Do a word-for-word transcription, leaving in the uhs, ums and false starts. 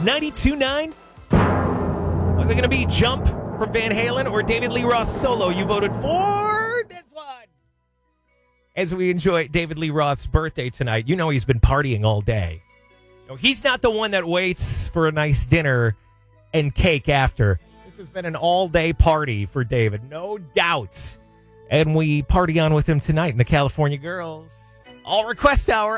ninety-two point nine. Was it going to be Jump from Van Halen or David Lee Roth solo? You voted for this one. As we enjoy David Lee Roth's birthday tonight, you know he's been partying all day. No, he's not the one that waits for a nice dinner and cake after. This has been an all-day party for David, no doubt. And we party on with him tonight in the California Girls All Request Hour.